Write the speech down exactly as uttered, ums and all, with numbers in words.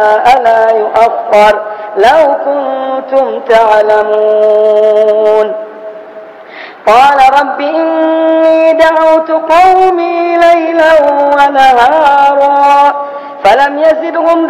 لا يؤخر لو كنتم تعلمون قال رب إني دعوت قومي ليلا ونهارا فلم يزدهم